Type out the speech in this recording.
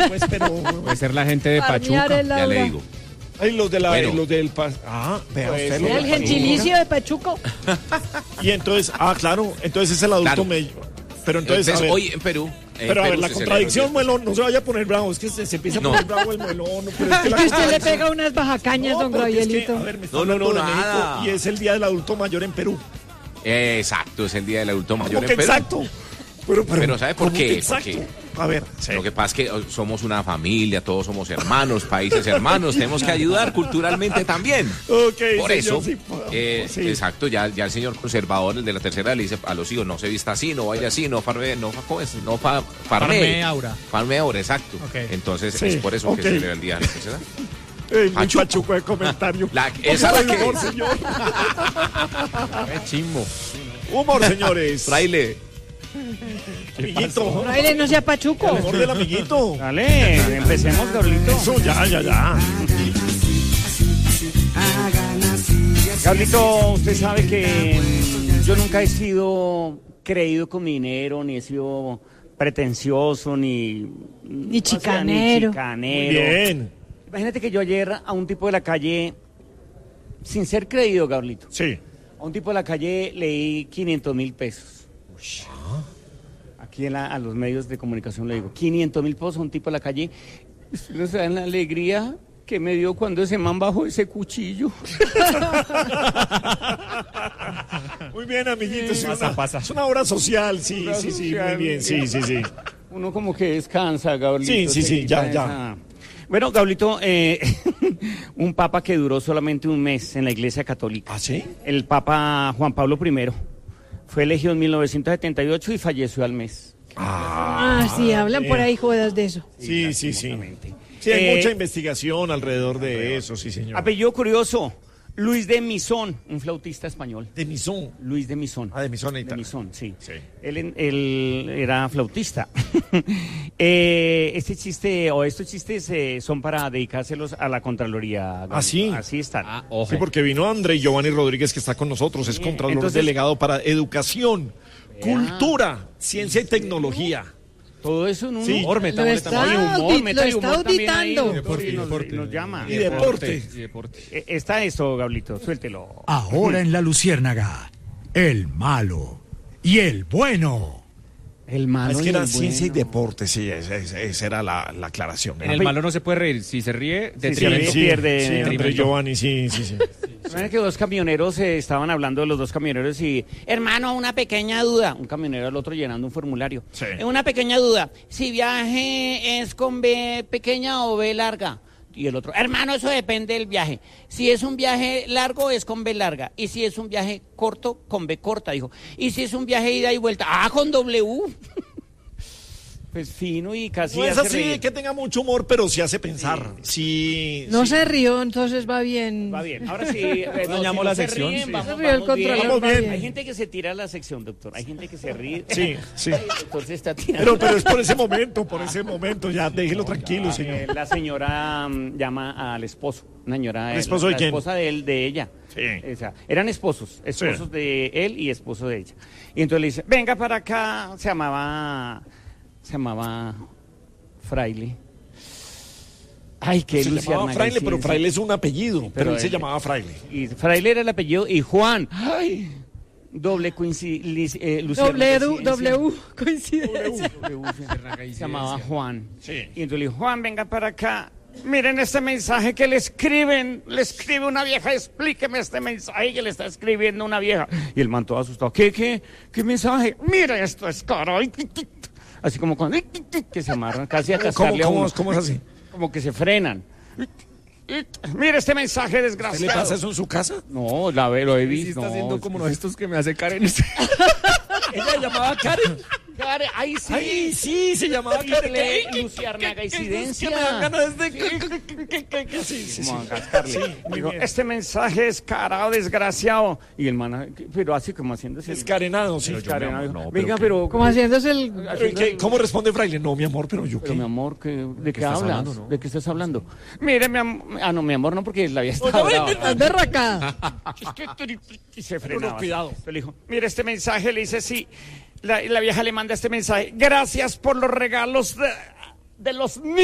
pues, pero... Puede ser la gente de Farmear Pachuca, el ya aura. le digo. Ay, los de la... Bueno. Los del... vea usted. los El de gentilicio de Pachuco. Pachuca. Y entonces, claro, entonces es el adulto Claro. medio. Pero entonces, Entonces, a ver, hoy en Perú. pero a ver, la se contradicción, celebra el Muelón, no se vaya a poner bravo, es que se empieza a No. poner bravo el Muelón. Pero es que la Que usted le contradicción- pega unas bajacañas, don pero es que, Gabrielito. a ver, me está No, no, hablando no, de México nada. y es el Día del Adulto Mayor en Perú. Exacto, es el Día del Adulto Mayor ¿Cómo que en Perú. exacto? Pero ¿sabe por ¿cómo qué? que exacto? Porque- A ver, sí. Lo que pasa es que somos una familia, todos somos hermanos, países hermanos, tenemos que ayudar culturalmente también. Ok, Por señor, eso, sí, sí. exacto, ya el señor conservador, el de la tercera, le dice a los hijos, no se vista así, no vaya así, farmee, aura. farmee ahora, exacto. Ok. Entonces Sí, es por eso ok. que se celebra el día de la tercera. Muy Pachuco. pachuco de comentario. Esa es la que... Humor, señor. Qué chimbo. Humor, señores. Fraile. Amiguito. Fraile, no sea Pachuco. El humor del amiguito. Dale, empecemos, Gabrielito. Eso, ya. Gabrielito, usted sabe que yo nunca he sido creído con mi dinero, ni he sido pretencioso, ni chicanero. ni chicanero. Bien. Imagínate que yo ayer a un tipo de la calle, sin ser creído, Gabrielito, Sí. a un tipo de la calle leí 500.000 pesos. Aquí a los medios de comunicación le digo, 500.000 pesos a un tipo de la calle. Ustedes no saben la alegría que me dio cuando ese man bajó ese cuchillo. Muy bien, amiguito. Es Pasa. es una obra social, sí, Obra sí, social. muy bien, sí. Uno como que descansa, Gabrielito. Sí, se quita ya. esa- Bueno, Gabrielito, un papa que duró solamente un mes en la Iglesia Católica. ¿Ah, sí? El Papa Juan Pablo I fue elegido en 1978 y falleció al mes. Sí, hablan por ahí jodas de eso. Sí. lastimosamente. Sí, hay Eh, mucha investigación alrededor de eso, sí, señor. Apellido curioso, Luis de Misón, un flautista español. De Misón. Luis de Misón. De Misón, De Italia. Misón, sí. Sí. Él era flautista. Estos chistes son para dedicárselos a la Contraloría. ¿Ah, sí? Así están. Ojo. Sí, porque vino André Giovanni Rodríguez, que está con nosotros, es contralor entonces- delegado para educación, cultura, ciencia y tecnología. Todo eso en un Sí. humor, Lo metámosle está también humor, lo métale está humor también ahí, auditando. doctor, y nos llama. Y deporte. Está esto, Gablito, suéltelo. Ahora en La Luciérnaga, el malo y el bueno. El malo Es que y era el ciencia y bueno. deporte, sí, esa era la aclaración. En el malo no se puede reír. Si se ríe, Sí, detrimento. sí. pierde Sí, André detrimento. Giovanni, sí. Imagina que dos camioneros estaban hablando de los dos camioneros y, hermano, una pequeña duda. Un camionero al otro llenando un formulario. Sí. Una pequeña duda. Si viaje es con B pequeña o B larga. Y el otro, hermano, eso depende del viaje. Si es un viaje largo, es con B larga. Y si es un viaje corto, con B corta, dijo. Y si es un viaje ida y vuelta, con W. Pues fino y casi No es hace así reír. que tenga mucho humor, pero sí hace pensar. Sí. No sí. se rió, entonces va bien. Va bien. Ahora sí. Dañamos la sección, sí. Vamos, Se rió el vamos bien. controlador, Vamos va bien. bien. Hay gente que se tira a la sección, doctor. Hay gente que se ríe. Sí. Ay, el doctor se está tirando. Pero es por ese momento, ya déjelo tranquilo, señor. La señora llama al esposo. Una señora. ¿El esposo de la quién? esposa de ella. Sí. O sea, eran esposos de él y esposo de ella. Y entonces le dice, venga para acá. Se llamaba Fraile. Ay, qué Se llamaba luciérnaga, Fraile, sí, pero sí. Fraile es un apellido, pero él se él- llamaba Fraile. Y Fraile era el apellido y Juan. Ay, doble coincidencia. W, coincidencia. Se llamaba Juan. Sí. Y entonces le dijo, Juan, venga para acá. Miren este mensaje que le escribe una vieja, explíqueme este mensaje que le está escribiendo una vieja. Y el man todo asustado, ¿qué mensaje? Mira, esto es caro. Así como cuando que se amarran casi a cascarle a uno. ¿Cómo es así? Como que se frenan. Mira este mensaje ¿Qué le desgraciado. pasa eso en su casa? No, lo he Sí, visto. está haciendo no, como uno de estos que me hace Karen. Ella llamaba Karen. Karen, ahí sí. Ay, sí, se llamaba Karen. Luciérnaga Es que incidencia. me dan ganas de... Sí. Como a cascarle. Sí, muy Dijo, bien. este mensaje es carado, desgraciado. Y el man, pero así como haciéndose. Descarenado, sí. Descarenado. No, Venga, pero. Como haciéndose el... ¿Cómo responde Fraile? No, mi amor, pero yo Pero qué. mi amor, ¿de qué estás hablas? hablando, no? ¿De qué estás hablando? Mire, mi amor. No, mi amor, no, porque la había estado brava. Estás berracada. Y se frenaba. no, cuidado. Entonces le dijo, mire este mensaje, le dice sí. La vieja le manda este mensaje. Gracias por los regalos de los niños.